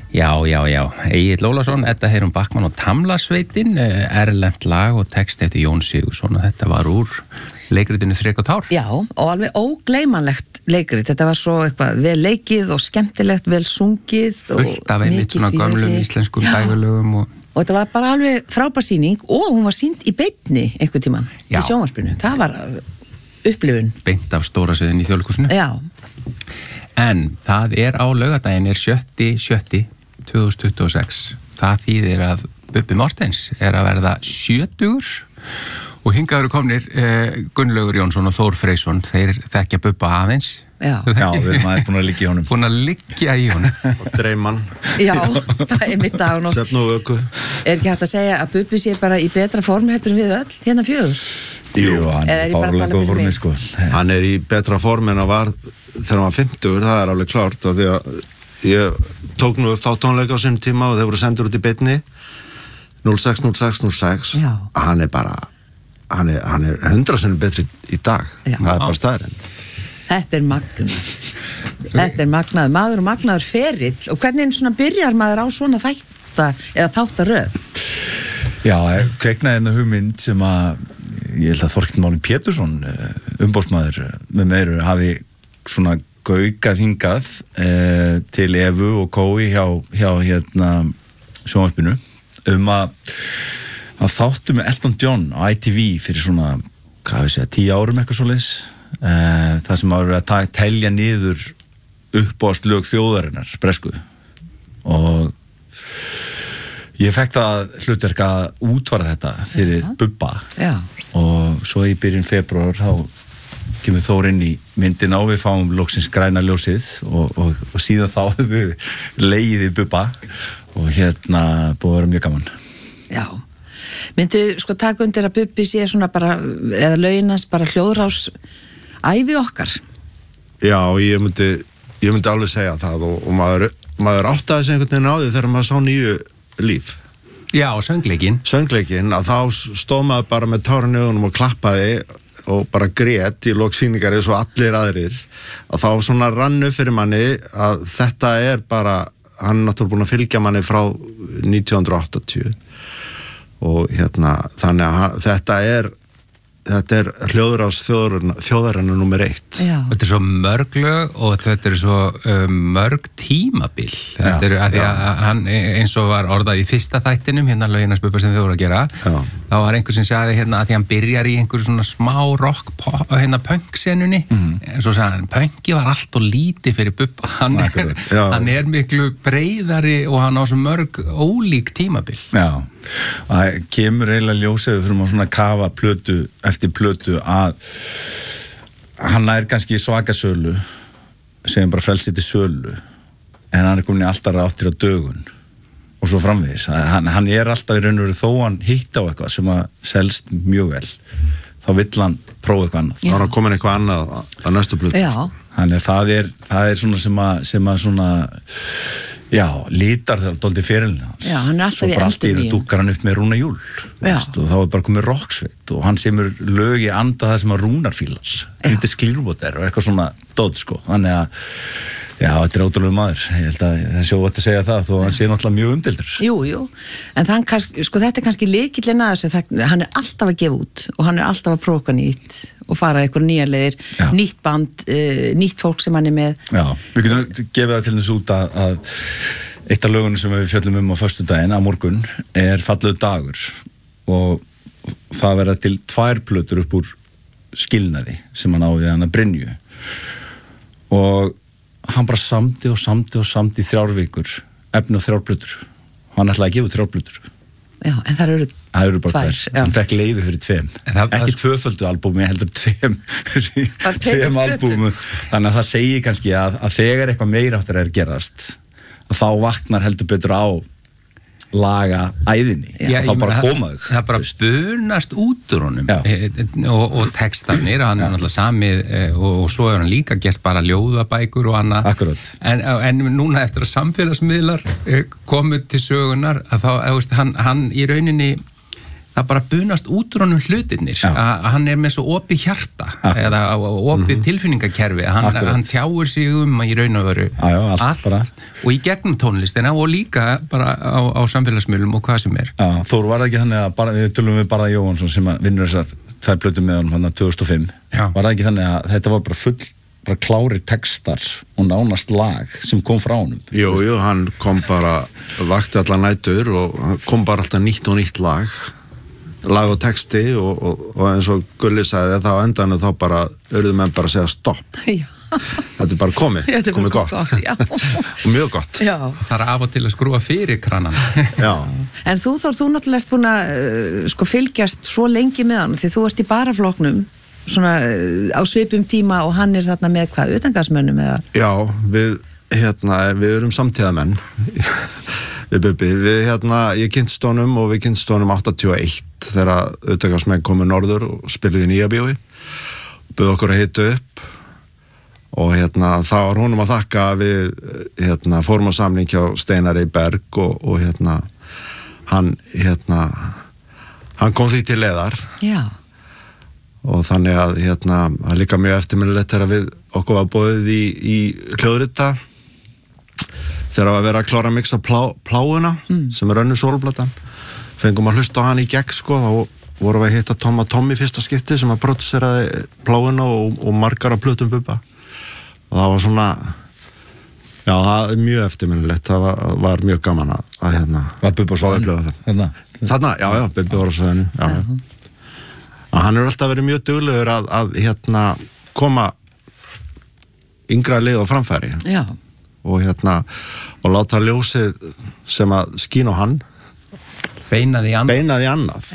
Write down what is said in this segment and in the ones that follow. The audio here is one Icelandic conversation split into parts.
Já, Egill Ólafsson, Edda Heiðrún Backmann og Tamlasveitin, erlent lag og text eftir Jón Sigurðsson og þetta var úr leikritinu Þrek og tár. Já, og alveg ógleymanlegt leikrit, þetta var svo eitthvað vel leikið og skemmtilegt, vel sungið fullt af einmitt svona gömlum íslenskum dægulögum og þetta var bara alveg frábær sýning og hún var sýnd í beinni einhvern tímann í sjónvarpinu, það var upplifun. Beint af stóra sviðin í Þjóðleikhúsinu. Já. En það á laugardaginn 7.7.2026. Það þýðir að Bubbi Mortens að verða 70 og hingað eru komnir Gunnlaugur Jónsson og Þór Freysson. Þeir þekkja Bubba aðeins. Já, við erum aðeins búin að liggja í honum. Búin að liggja í honum. Og dreyman. Já, það mitt dag og Svefn og vöku. Ekki hægt að segja að Bubbi sé bara í betra formi heldur en við öll, hérna 4? Jú, hann fárlega góð formi, sko. Hann í betra formi en hann var þegar hann var 50, það alveg klárt af því að ég tók nú upp þá tónleika á sinni tíma og þeir voru sendur út í beinni 06. Hann bara hann er 100 sinnum betri í dag. Það bara staðreynd. Þetta er magnaður maður og magnaður ferill og hvernig svona byrjar maður á svona þáttaröð? Já, kveiknaði hérna hugmynd sem að ég held að Þorkell Máni Pétursson umboðsmaður með meiru hafi svona gaukað hingað til Evu og Kói hjá hérna sjónvarpinu að þáttu með Elton John á ITV fyrir svona, 10 árum eitthvað svoleiðis það sem var að telja niður uppáhaldslög þjóðarinnar bresku og ég fekk það hlutverk að útvara þetta fyrir Bubba og svo í byrjun febrúar þá kemur Þór inn í myndina og við fáum loksins græna ljósið og síðan þá höfum við legið í Bubba og hérna búið að vera mjög gaman. Já, myndu sko taka undir að Bubbi sé svona bara, eða launans bara hljóðrás ævi okkar? Já, ég myndi alveg segja það og maður áttaði sig einhvern veginn á því þegar maður sá nýju líf. Já, söngleikinn, að þá stóð maður bara með tárin í augunum og klappaði og bara grét í lok sýningar eins og allir aðrir að þá svona rannu fyrir manni að þetta er bara, hann er náttúrulega búin að fylgja manni frá 1980 og hérna þannig að þetta er hljóðrás þjóðarinnar númer 1. Þetta er svo mörg lög og þetta er svo mörg tímabil. Þetta er að því að hann eins og var orðað í fyrsta þættinum, hérna löginars Bubba sem þau voru að gera, þá var einhver sem sagði hérna að því hann byrjar í einhverju svona smá rock hérna punk-senunni, svo sagði hann, punki var allt og lítið fyrir Bubba, hann er miklu breiðari og hann á svo mörg ólík tímabil. Já, það kemur eiginlega ljósið fyrir maður svona kafa plötu eftir plötu að hann er kannski svaka sölu sem bara frelsið til sölu en hann er komin í alltaf áttir á dögun og svo framvegis hann er alltaf í raun og veru þó hann hitt á eitthvað sem að selst mjög vel þá vill hann prófa eitthvað annað þá er hann komin eitthvað annað á næstu plötu. Þannig það er svona sem að svona lítar þegar dálítið fyrirlina hans. Hann er alltaf í eldum í. Svo bara allt í dúkkar hann upp með Rúna Júl. Og þá er bara komið rocksveit og hann semur lög í anda það sem að Rúnar fílar. Lítið Clearwater og eitthvað svona dót sko. Þannig að þetta er ótrúlega maður. Ég held að það sé óvægt að segja það þó að hann sé náttúrulega mjög umdeildur. Jú. En þetta er kannski lykillinn að þessu. Hann er alltaf að gefa út og hann er alltaf að prófa nýtt og fara eitthvað nýjar leiðir, nýtt band, nýtt fólk sem hann er með. Já, við getum gefið það til þess út að eitt af lögunum sem við fjöllum á föstudaginn á morgun er Fallegur dagur og það verða til 2 plötur upp úr skilnaði sem hann á við hann að Brynju og hann bara samdi í 3 vikur efni á 3 plötur hann ætlaði að gefa 3 plötur. Já, en það eru bara 2. Hann fekk leyfi fyrir 2. Ekki 2-földu albúmi, heldur 2 albúmi. Þannig að það segir kannski að þegar eitthvað meira áttur er gerast, að þá vaknar heldur betur á laga æðinni. Þá bara koma þau. Það bara spunast út úr honum og textarnir, hann er náttúrulega samið og svo er hann líka gert bara ljóðabækur og annað. Akkurat. En núna eftir að samfélagsmiðlar komu til sögunar að þá, hann í rauninni það bara bunast út úr honum hlutirnir að hann með svo opið hjarta eða opið tilfinningakerfi hann tjáir sig í raun og veru allt og í gegnum tónlistina og líka bara á samfélagsmiðlum og hvað sem Þór, var það ekki þannig að við tölum við Barða Jóhansson sem vinnur þessar 2 plötur með honum 2005 var það ekki þannig að þetta var bara klári textar og nánast lag sem kom frá honum Jú, hann kom bara vakti allar nætur og hann kom bara alltaf nýtt og nýtt lag og texti og eins og Gulli sagði þá endanum þá bara urðu menn bara að segja stopp þetta bara komið gott og mjög gott það af og til að skrúa fyrir kranan En þú Þór, þú náttúrulega ert búin að fylgjast svo lengi með hann því þú ert í baraflokknum svona á svipum tíma og hann þarna með hvað, utangasmönnum eða? Já, við erum samtíðamenn við Bubbi, ég kynntist honum og við kynntist honum 81 þegar utangasmenn komu norður og spiluði í Nýja bíói buð okkur að hita upp og það var honum að þakka við fórum á samning hjá Steinari Berg og hann kom því til leiðar og þannig að það líka mjög eftirminnilegt þegar við okkur var boðið í hljóðrita þegar að vera að klára að mixa pláuna sem önnur sólplatan fengum að hlusta á hann í gegn þá vorum við að hitta Tommy fyrsta skipti sem að produseraði pláuna og margar af plötum Bubba og það var svona það er mjög eftirminnilegt það var mjög gaman að var Bubba á svæðinu þarna, já, Bubba var á svæðinu hann alltaf verið mjög duglegur að koma yngra lið á framfæri og láta ljósið sem að skín á hann beinaði annað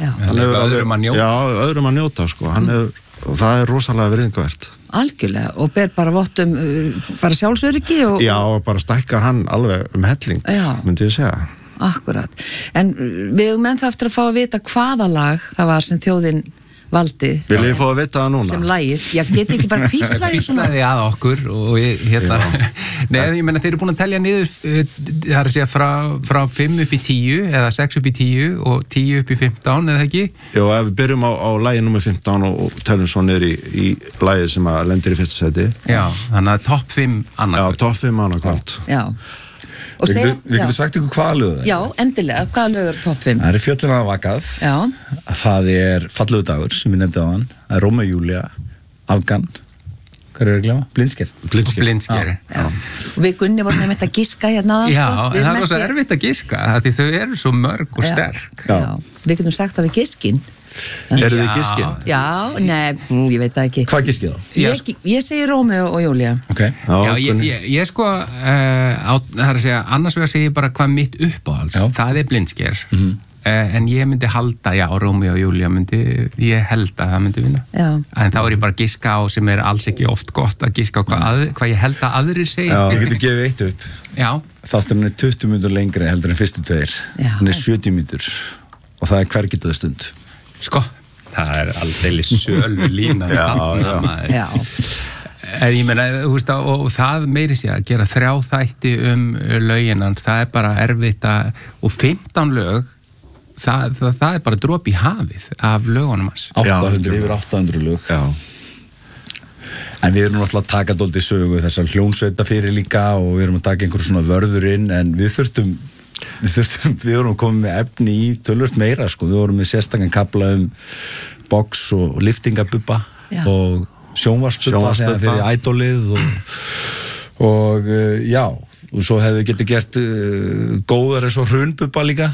öðrum að njóta sko. og það er rosalega virðingavert algjörlega og ber bara vottum bara sjálfsöryggi og bara stækkar hann alveg helling myndi ég segja Akkurat, en við menn það eftir að fá að vita hvaða lag það var sem þjóðin valdi. Vil ég fá að vita það núna? Sem lagið. Ég get ekki bara hvíslaði að okkur og nei, ég meina þeir eru búin að telja niður það er að segja frá 5 upp í 10 eða 6 upp í 10 og 10 upp í 15 eða ekki? Jú, ef við byrjum á lagið nummer 15 og teljum svo niður í lagið sem að lendir í fyrsta seti. Já, þannig að topp 5 annarkvöld. Já, topp 5 annarkvöld. Já. Við getum sagt ykkur hvaða lög það er. Já, endilega, hvaða lög er topp 5? Það er Fjöllin að vakað. Já. Það er Fallegur dagur sem ég nefndi á hann. Það er Rómeó og Júlía, Afgan. Hvað er að glemma? Blindsker. Blindsker. Já. Og við Gunni vorum með þetta gíska hérna. Já, en það var svo erfitt að gíska því þau eru svo mörg og sterk. Já. Við getum sagt að við gískin. Eru þið gískin? Já, nei, ég veit það ekki. Hvað gískið þá? Ég segi Rómeó og Júlía. Ok. Já, ég sko það er að segja, annars vegar segi ég bara hvað mitt uppáhalds. Það er Blindsker. En ég myndi halda, Rómeó og Júlía ég held að það myndi vinna. Já. En þá er ég bara að giska á sem er alls ekki oft gott að giska á hvað ég held að aðrir segja. Já, ég geti gefið eitt upp. Já. Þátturinn er 20 mínútur lengri heldur en fyrstu 2. Hann er 70 mínútur og það er hvergitaðu stund. Sko, það er aldrei sölu lína. Já. Ég meina, þú veist, og það meiri sé að gera 3 þætti lögin hans, það er bara erfitt og 15 lög það er bara dropi í hafið af lögunum hans. 800 lög. Já. En við erum náttúrulega að taka dálítið sögu þessar hljónsveita fyrir líka og við erum að taka einhverjum svona vörður inn en við vorum komið með efni í tölvöld meira sko, við vorum með sérstakann kafla box og liftingabubba og sjónvarsbubba fyrir Idolið og já og svo hefðu getið gert góðar eins og hrunbubba líka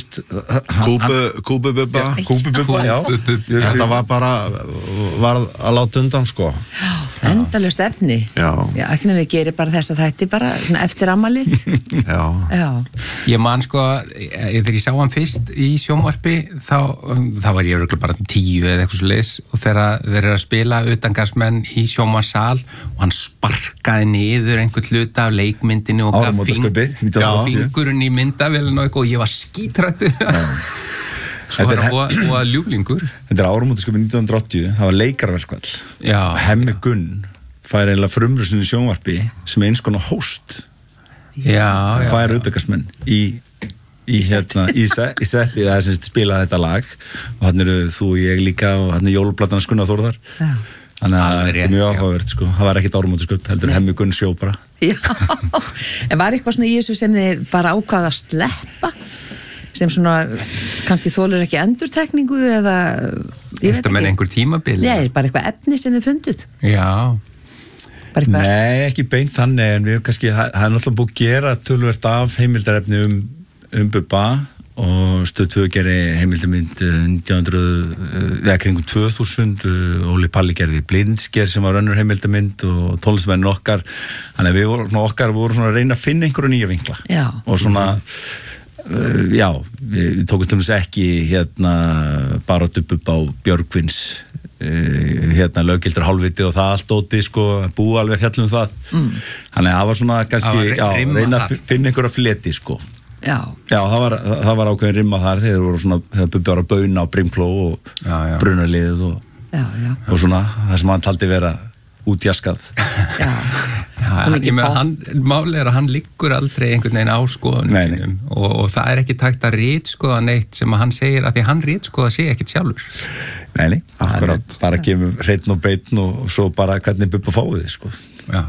Kúbububba já þetta var að láta undan sko endalaust efni ekki nefnir við gerir bara þess að þetta bara eftir amalið já ég man sko þegar ég sá hann fyrst í sjónvarpi þá var ég örugglega bara 10 eða eitthvað svoleiðis og þegar þeir eru að spila utangarðsmenn í sjónvarssal og hann sparkaði niður einhvern hluta af leikmyndinu og fingurinn í myndavélinu og ég var skítrættu svo var hann og að ljúflingur. Þetta er áramótasköpi 1980, það var leikarverkvall Hemmi Gunn fær eiginlega frumröðsinn í sjónvarpi sem eins konar host fær utangarðsmenn í í setti, það sem spilaði þetta lag og hann eru þú og ég líka og hann jólplatan Gunnar Þórðar. Þannig að það er mjög áhugavert sko. Það var ekkert áramótasköp, heldur Hemmi Gunn sjó bara. Já, en var eitthvað svona í þessu sem þið bara ákvaða að sleppa sem svona kannski þolur ekki endurtekningu eða ég veit ekki. Með einhver tímabil? Nei, bara eitthvað efni sem þið fundið. Já. Nei, ekki beint þannig en við kannski, það er náttúrulega búið að gera töluvert af heimildarefni Bubba og Stöð 2 gerði heimildarmynd 1900, kringum 2000 Óli Palli gerði Blindsker sem var önnur heimildarmynd og tónlistamennin okkar þannig að við vorum svona að reyna að finna einhverju nýja vinkla og svona við tókum til þess ekki bara upp á Björgvins löggildur hálfviti og það allt óti sko, búið alveg fjallum það þannig að það var svona kannski reyna að finna einhverja fleti sko það var ákveðin rimma þar þegar Bubbi var að bauna á Brimkló og brunarliðið og svona það sem hann taldi vera útjaskað málið er að hann liggur aldrei einhvern veginn á skoðunum sínum og það er ekki takt að ritskoða neitt sem að hann segir að því hann ritskoða sig ekkert sjálfur Nei, bara gefum hreitn og beitn og svo bara hvernig Bubba fáið þið sko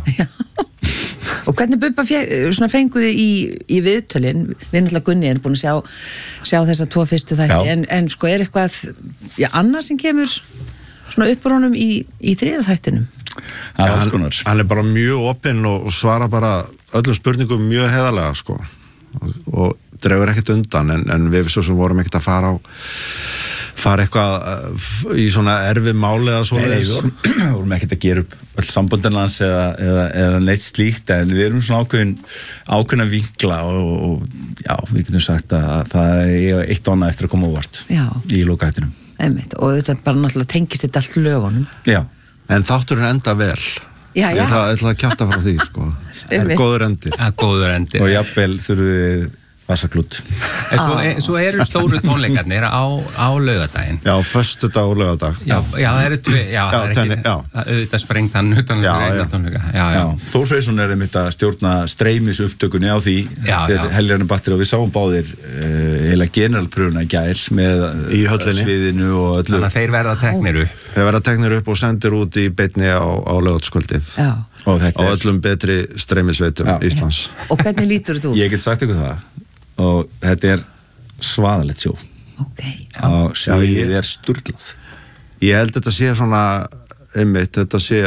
Og hvernig Bubba fenguði í viðtölin við náttúrulega Gunni erum búin að sjá þessa 2 fyrstu þætti en sko er eitthvað annað sem kemur svona upp úr honum í 3. þættinum hann er bara mjög opinn og svara bara öllum spurningum mjög heiðarlega sko og dregur ekkert undan en við svo sem vorum ekkert að fara eitthvað í svona erfið máli eða svona við vorum ekkert að gera upp öll sambundinans eða neitt slíkt en við erum svona ákveðna vinkla og við getum sagt að það er eitt og annað eftir að koma óvart í lokahættinum og þetta bara náttúrulega tengist þetta allt lögunum en þátturinn enda vel ég ætla að kjáta frá því sko góður endir og jafnvel þurfum við vasaklút Svo eru stóru tónleikarnir á laugardaginn föstudag og laugardag það eru auðvitað sprengt hann utan tónleika Þór Freysson er einmitt að stjórna streymisupptökunni á því þegar Heljarni Batteri og við sáum báðir heila generalpröfuna í gær með sviðinu og öllu þannig að þeir verða teknir upp og sendir út í beinni á laugardagskvöldið á öllum betri streymisveitum Íslands Og hvernig lítur þetta út? Ég get sagt ykkur það og þetta er svaðalegt sjó og sviðið er sturglað Ég held þetta sé svona þetta sé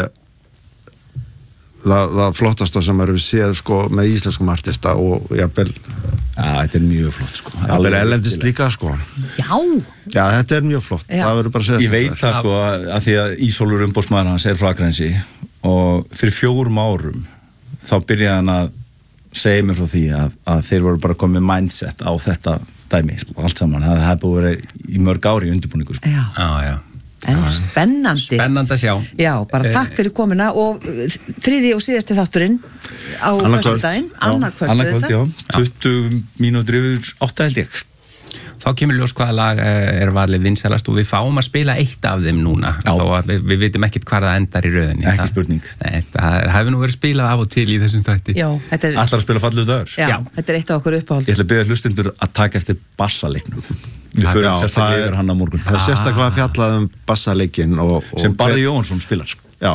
það flottasta sem við séð sko með íslenskum artista og jafnvel þetta er mjög flott sko jafnvel ellendist líka sko Já, þetta er mjög flott það verður bara að segja Ég veit það sko að því að Ísólfur umboðsmaður hans er frá Akranesi og fyrir 4 árum þá byrjaði hann að segja mér frá því að þeir voru bara komið mindset á þetta dæmi allt saman, það hefði búið verið í mörg ári í undirbúningu sko. En spennandi að sjá bara takk fyrir komuna og 3. og síðasti þátturinn á föstudaginn annað kvöld 20 mínútur yfir 8 held ég Þá kemur ljós hvaða lag er valið vinsælast og við fáum að spila eitt af þeim núna þó að við vitum ekkert hvað það endar í röðinni Ekki spurning Það hefur nú verið spilað af og til í þessum þætti Allar að spila Fallegur dagur Já, þetta er eitt af okkur uppáhalds Ég ætla að biðja hlustendur að taka eftir bassaleiknum Við förum sérstaklega yfir hann á morgun Það er sérstaklega fjallað bassaleikinn sem Barði Jóhansson spilar Já,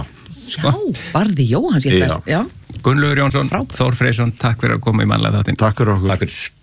Barði Jóhansson Gunnlaugur Jónsson, Þór Freysson, takk fyrir að koma í mannlega þáttinn Takk fyrir okkur Takk fyrir